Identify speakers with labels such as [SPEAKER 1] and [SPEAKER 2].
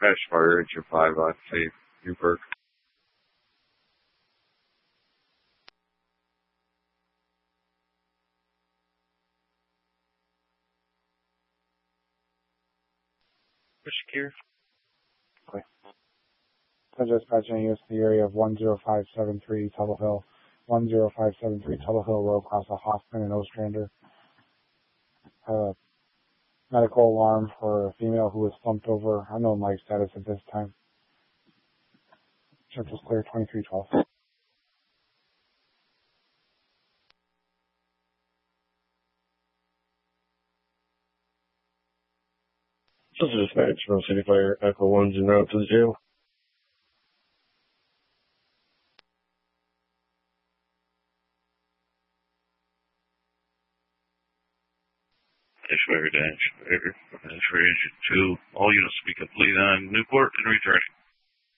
[SPEAKER 1] Dispatch Fire Engine 5 on St. Newburgh.
[SPEAKER 2] Secure.
[SPEAKER 3] Okay. So dispatching you to the area of 10573 Tuttle Hill. 10573 Tuttle Hill Road, across the Hoffman and Ostrander. Medical alarm for a female who was slumped over. Unknown life status at this time. Central's clear, 2312.
[SPEAKER 1] This is Dispatch from City Fire Echo 1's en route to the jail.
[SPEAKER 2] Fire Dash Fire Engine 2. All units be complete on Newport and returning.